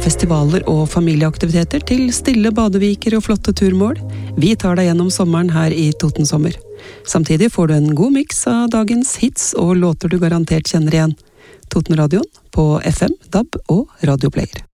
festivaler og familieaktiviteter til stille badeviker og flotte turmål. Vi tar deg gjennom sommeren her i Toten Sommer. Samtidig får du en god miks av dagens hits og låter du garantert kjenner igjen. Toten Radio på FM, DAB og Radioplayer.